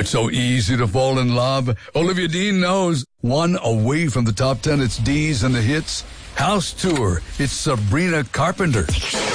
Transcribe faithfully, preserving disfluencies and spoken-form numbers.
it's so easy to fall in love. Olivia Dean knows. One away from the top ten, it's D's and the Hits. House Tour, it's Sabrina Carpenter.